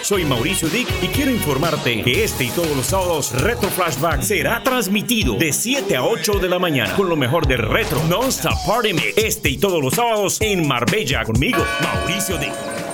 Soy Mauricio Dick y quiero informarte que este y todos los sábados Retro Flashback será transmitido de 7 a 8 de la mañana con lo mejor de Retro Non-Stop Party Mix. Este y todos los sábados en Marbella conmigo, Mauricio Dick.